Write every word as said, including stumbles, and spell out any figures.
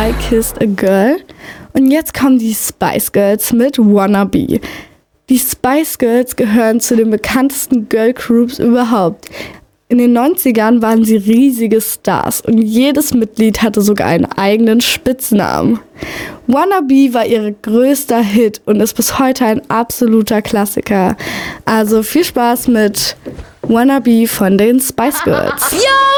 I Kissed a Girl. Und jetzt kommen die Spice Girls mit Wannabe. Die Spice Girls gehören zu den bekanntesten Girl Groups überhaupt. In den neunzigern waren sie riesige Stars und jedes Mitglied hatte sogar einen eigenen Spitznamen. Wannabe war ihr größter Hit und ist bis heute ein absoluter Klassiker. Also viel Spaß mit Wannabe von den Spice Girls. Yo!